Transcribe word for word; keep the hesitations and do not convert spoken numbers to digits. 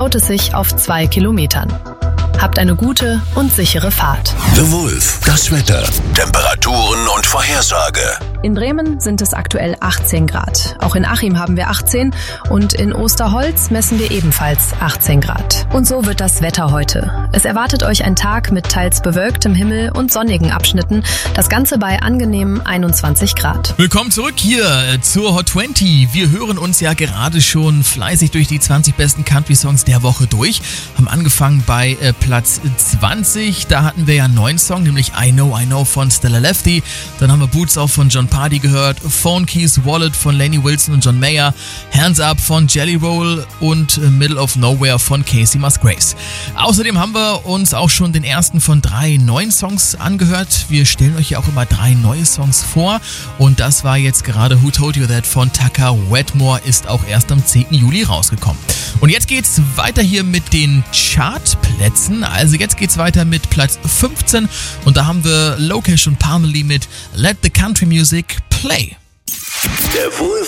staut es sich auf zwei Kilometern. Habt eine gute und sichere Fahrt. The Wolf, das Wetter, Temperaturen und Vorhersage. In Bremen sind es aktuell achtzehn Grad. Auch in Achim haben wir achtzehn und in Osterholz messen wir ebenfalls achtzehn Grad. Und so wird das Wetter heute. Es erwartet euch ein Tag mit teils bewölktem Himmel und sonnigen Abschnitten. Das Ganze bei angenehmen einundzwanzig Grad. Willkommen zurück hier zur Hot zwanzig. Wir hören uns ja gerade schon fleißig durch die zwanzig besten Country-Songs der Woche durch. Haben angefangen bei äh, Platz zwanzig. Da hatten wir ja einen neuen Song, nämlich I Know, I Know von Stella Lefty. Dann haben wir Boots Off von John Party gehört, Phone Keys Wallet von Lainey Wilson und John Mayer, Hands Up von Jelly Roll und Middle of Nowhere von Casey Musgraves. Außerdem haben wir uns auch schon den ersten von drei neuen Songs angehört. Wir stellen euch ja auch immer drei neue Songs vor und das war jetzt gerade Who Told You That von Tucker Wetmore, ist auch erst am zehnten Juli rausgekommen. Und jetzt geht's weiter hier mit den Chartplätzen. Also jetzt geht's weiter mit Platz fünfzehn und da haben wir Lokesh und Parmalee mit Let the Country Music Play. Der Wolf